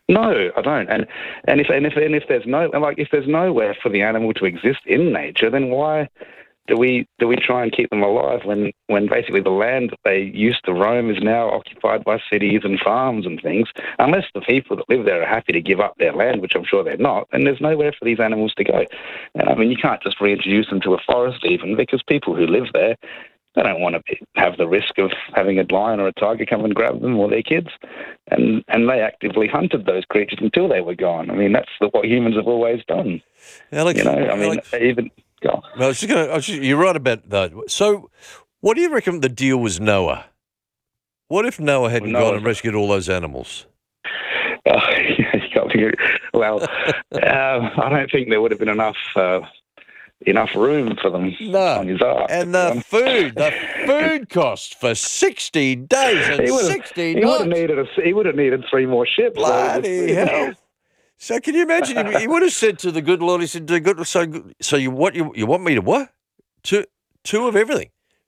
No, I don't. And if there's nowhere for the animal to exist in nature, then why do we try and keep them alive when basically the land that they used to roam is now occupied by cities and farms and things? Unless the people that live there are happy to give up their land, which I'm sure they're not, then there's nowhere for these animals to go. And I mean, you can't just reintroduce them to a forest even, because people who live there, they don't want to have the risk of having a lion or a tiger come and grab them or their kids. And they actively hunted those creatures until they were gone. I mean, that's what humans have always done. Alex, you're right about that. So what do you reckon the deal was Noah? What if Noah hadn't gone and rescued all those animals? Well, I don't think there would have been enough room for them on his ark. And the food cost for 60 days and 60 nights. He would have needed 3 more ships. Bloody hell. So can you imagine? He would have said to the good Lord, he said, so you want me to what? Two of everything.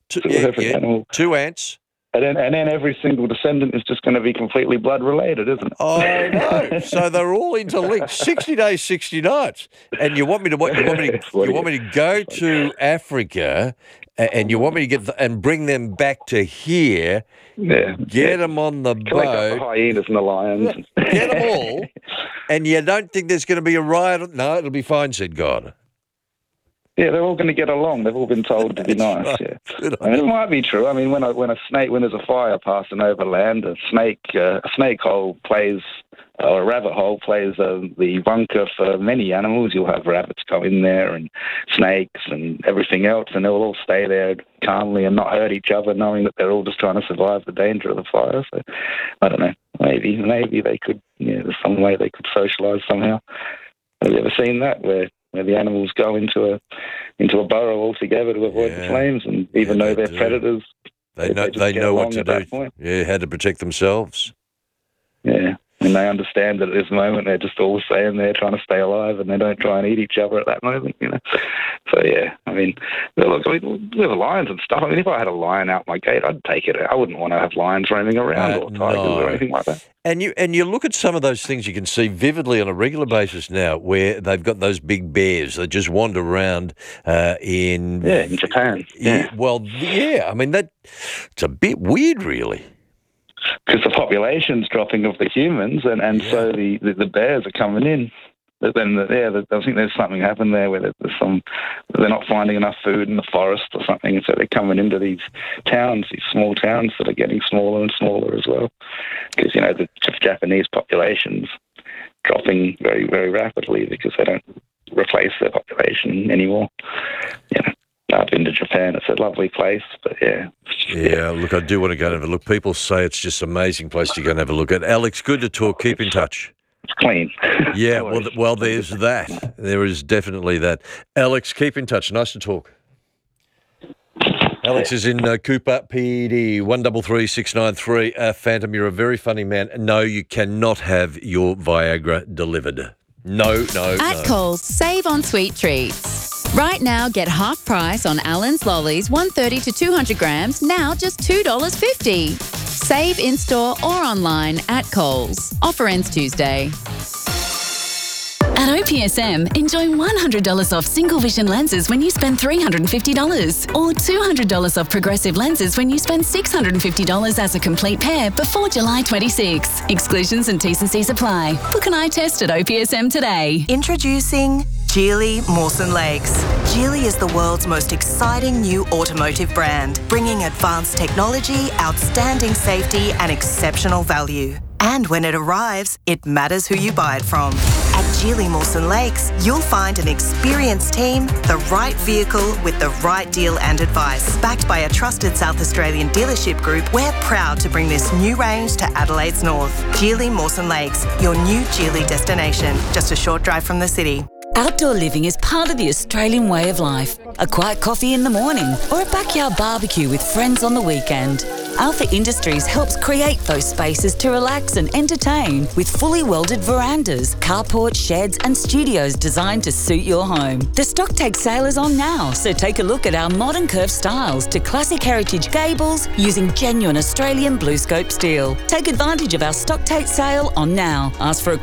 Two ants. And then every single descendant is just going to be completely blood related, isn't it? Oh, no. So they're all interlinked. 60 days, 60 nights. And you want me to what? You want me to go to Africa, and you want me to and bring them back to here, get them on the boat. Collect up the hyenas and the lions. Get them all, and you don't think there's going to be a riot? No, it'll be fine, said God. Yeah, they're all going to get along. They've all been told to be nice. Right. Yeah, I mean, it might be true. I mean, when there's a fire passing over land, a snake hole plays, or a rabbit hole plays the bunker for many animals. You'll have rabbits come in there and snakes and everything else, and they'll all stay there calmly and not hurt each other, knowing that they're all just trying to survive the danger of the fire. So, I don't know. Maybe they could. There's some way they could socialise somehow. Have you ever seen that where the animals go into a burrow altogether to avoid the flames, and even though they're predators, they know what to do. Yeah, how to protect themselves. Yeah, and they understand that at this moment they're just all staying there trying to stay alive, and they don't try and eat each other at that moment. So yeah, I mean, look, with the lions and stuff. I mean, if I had a lion out my gate, I'd take it. I wouldn't want to have lions roaming around or tigers or anything like that. And you look at some of those things you can see vividly on a regular basis now, where they've got those big bears that just wander around in Japan. I mean it's a bit weird, really. Because the population's dropping of the humans, and so the bears are coming in. But then, I think there's something happened there where they're not finding enough food in the forest or something, and so they're coming into these small towns that are getting smaller and smaller as well. Because, the Japanese population's dropping very, very rapidly because they don't replace their population anymore. I've been to Japan. It's a lovely place, but yeah. Yeah, look, I do want to go and have a look. People say it's just an amazing place to go and have a look at. Alex, good to talk. Keep in touch. It's clean. Yeah, well, there's that. There is definitely that. Alex, keep in touch. Nice to talk. Alex is in Cooper, PD 133693. Phantom, you're a very funny man. No, you cannot have your Viagra delivered. No. At Coles, save on sweet treats. Right now, get half price on Allen's Lollies, 130 to 200 grams, now just $2.50. Save in-store or online at Coles. Offer ends Tuesday. At OPSM, enjoy $100 off single vision lenses when you spend $350, or $200 off progressive lenses when you spend $650 as a complete pair before July 26. Exclusions and T&Cs apply. Book an eye test at OPSM today. Introducing Geely Mawson Lakes. Geely is the world's most exciting new automotive brand, bringing advanced technology, outstanding safety, and exceptional value. And when it arrives, it matters who you buy it from. At Geely Mawson Lakes, you'll find an experienced team, the right vehicle with the right deal and advice. Backed by a trusted South Australian dealership group, we're proud to bring this new range to Adelaide's north. Geely Mawson Lakes, your new Geely destination, just a short drive from the city. Outdoor living is part of the Australian way of life. A quiet coffee in the morning or a backyard barbecue with friends on the weekend. Alpha Industries helps create those spaces to relax and entertain with fully welded verandas, carports, sheds and studios designed to suit your home. The Stocktake sale is on now, so take a look at our modern curved styles to classic heritage gables using genuine Australian BlueScope steel. Take advantage of our Stocktake sale on now. Ask for a